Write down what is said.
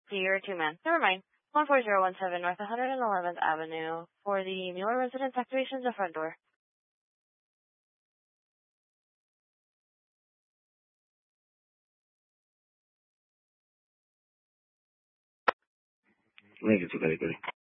Tier 2 man. Never mind. 14017 North 111th Avenue for the Mueller residence. Activation the front door. Negative,